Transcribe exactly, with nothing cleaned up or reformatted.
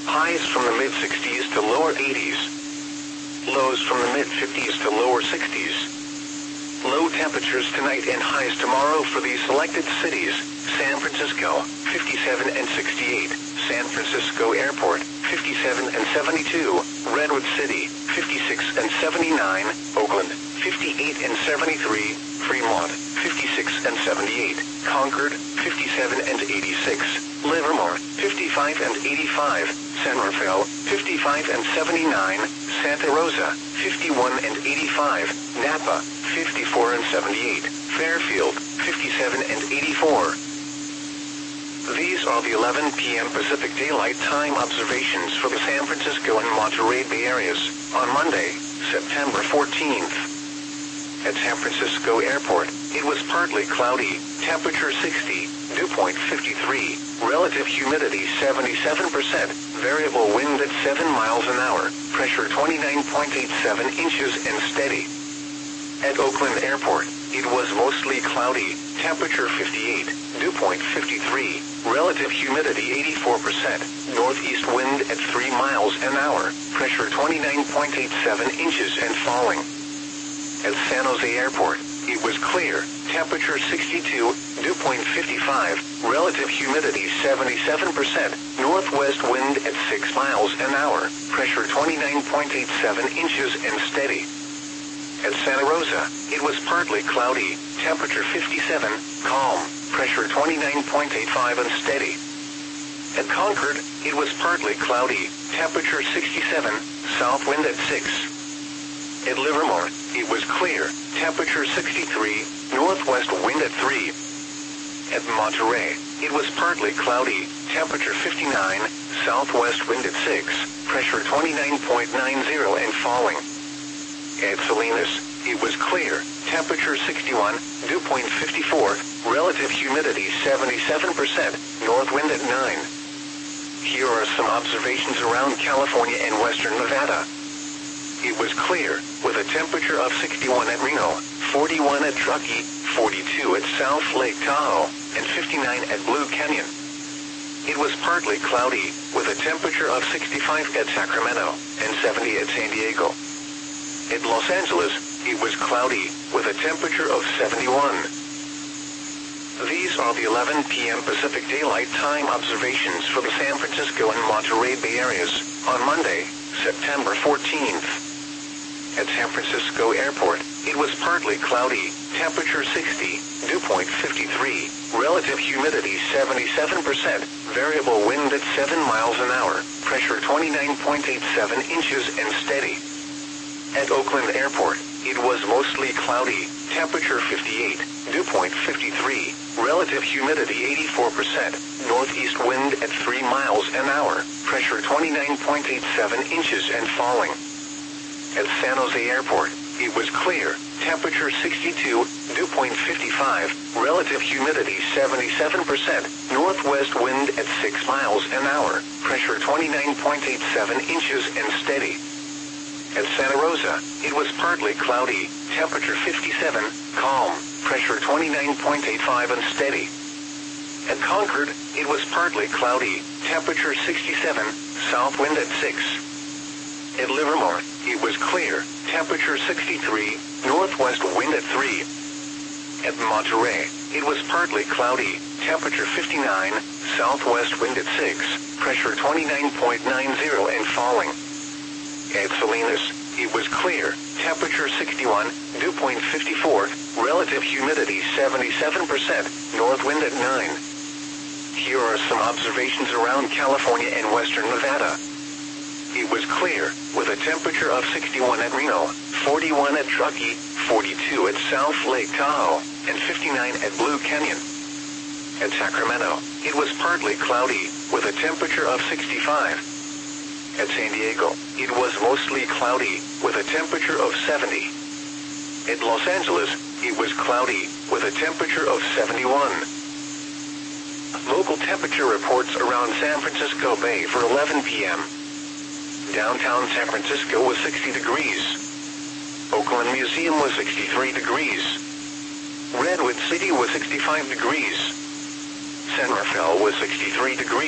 Highs from the mid-sixties to lower eighties. Lows from the mid-fifties to lower sixties. Low temperatures tonight and highs tomorrow for these selected cities: San Francisco, fifty-seven and sixty-eight, San Francisco Airport, fifty-seven and seventy-two, Redwood City, fifty-six and seventy-nine, Oakland, fifty-eight and seventy-three, Fremont, fifty-six and seventy-eight, Concord, fifty-seven and eighty-six, Livermore, fifty-five and eighty-five, San Rafael, fifty-five and seventy-nine, Santa Rosa, fifty-one and eighty-five, Napa, fifty-four and seventy-eight, Fairfield, fifty-seven and eighty-four. These are the eleven p m Pacific Daylight Time observations for the San Francisco and Monterey Bay areas on Monday, September fourteenth. At San Francisco Airport, it was partly cloudy, temperature sixty, dew point fifty-three, relative humidity seventy-seven percent, variable wind at seven miles an hour, pressure twenty-nine point eight seven inches and steady. At Oakland Airport, it was mostly cloudy, temperature fifty-eight, dew point fifty-three, relative humidity eighty-four percent, northeast wind at three miles an hour, pressure twenty-nine point eight seven inches and falling. At San Jose Airport, it was clear, temperature sixty-two, dew point fifty-five, relative humidity seventy-seven percent, northwest wind at six miles an hour, pressure twenty-nine point eight seven inches and steady. At Santa Rosa, it was partly cloudy, temperature fifty-seven, calm, pressure twenty-nine point eight five and steady. At Concord, it was partly cloudy, temperature sixty-seven, south wind at six. At Livermore, it was clear, temperature sixty-three, northwest wind at three. At Monterey, it was partly cloudy, temperature fifty-nine, southwest wind at six, pressure twenty-nine point nine zero and falling. At Salinas, it was clear, temperature sixty-one, dew point fifty-four, relative humidity seventy-seven percent, north wind at nine. Here are some observations around California and western Nevada. It was clear, with a temperature of sixty-one at Reno, forty-one at Truckee, forty-two at South Lake Tahoe, and fifty-nine at Blue Canyon. It was partly cloudy, with a temperature of sixty-five at Sacramento, and seventy at San Diego. At Los Angeles, it was cloudy, with a temperature of seventy-one. These are the eleven p m Pacific Daylight Time observations for the San Francisco and Monterey Bay areas on Monday, September fourteenth. At San Francisco Airport, it was partly cloudy, temperature sixty, dew point fifty-three, relative humidity seventy-seven percent, variable wind at seven miles an hour, pressure twenty-nine point eight seven inches and steady. At Oakland Airport, it was mostly cloudy, temperature fifty-eight, dew point fifty-three, relative humidity eighty-four percent, northeast wind at three miles an hour, pressure twenty-nine point eight seven inches and falling. At San Jose Airport, it was clear, temperature sixty-two, dew point fifty-five, relative humidity seventy-seven percent, northwest wind at six miles an hour, pressure twenty-nine point eight seven inches and steady. At Santa Rosa, it was partly cloudy, temperature fifty-seven, calm, pressure twenty-nine point eight five and steady. At Concord, it was partly cloudy, temperature sixty-seven, south wind at six. At Livermore, it was clear, temperature sixty-three, northwest wind at three. At Monterey, it was partly cloudy, temperature fifty-nine, southwest wind at six, pressure twenty-nine point nine zero and falling. At Salinas, it was clear, temperature sixty-one, dew point fifty-four, relative humidity seventy-seven percent, north wind at nine. Here are some observations around California and western Nevada. It was clear, with a temperature of sixty-one at Reno, forty-one at Truckee, forty-two at South Lake Tahoe, and fifty-nine at Blue Canyon. At Sacramento, it was partly cloudy, with a temperature of sixty-five. At San Diego, it was mostly cloudy, with a temperature of seventy. At Los Angeles, it was cloudy, with a temperature of seventy-one. Local temperature reports around San Francisco Bay for eleven p m Downtown San Francisco was sixty degrees. Oakland Museum was sixty-three degrees. Redwood City was sixty-five degrees. San Rafael was sixty-three degrees.